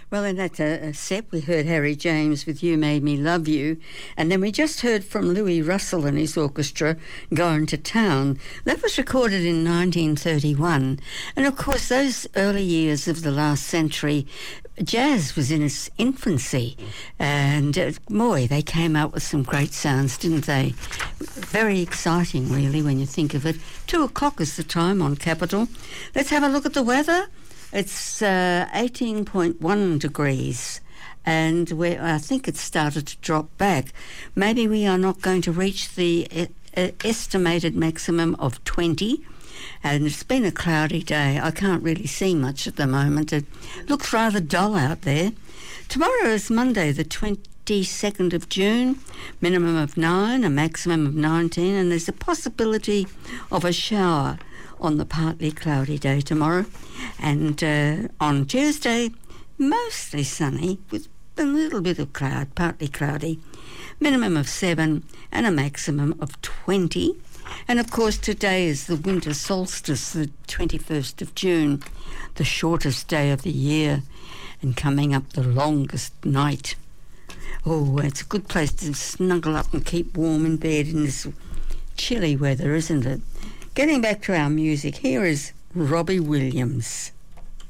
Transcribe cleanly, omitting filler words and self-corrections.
Well, in that set, we heard Harry James with You Made Me Love You, and then we just heard from Louis Russell and his orchestra, Going to Town. That was recorded in 1931, and of course those early years of the last century, jazz was in its infancy, and boy, they came out with some great sounds, didn't they? Very exciting, really, when you think of it. 2:00 is the time on Capital. Let's have a look at the weather. It's 18.1 degrees, and I think it's started to drop back. Maybe we are not going to reach the estimated maximum of 20, and it's been a cloudy day. I can't really see much at the moment. It looks rather dull out there. Tomorrow is Monday, the 22nd of June, minimum of 9, a maximum of 19, and there's a possibility of a shower on the partly cloudy day tomorrow. And on Tuesday, mostly sunny with a little bit of cloud, partly cloudy, minimum of 7 and a maximum of 20. And of course today is the winter solstice, the 21st of June, the shortest day of the year, and coming up the longest night. Oh, it's a good place to snuggle up and keep warm in bed in this chilly weather, isn't it? Getting back to our music, here is Robbie Williams.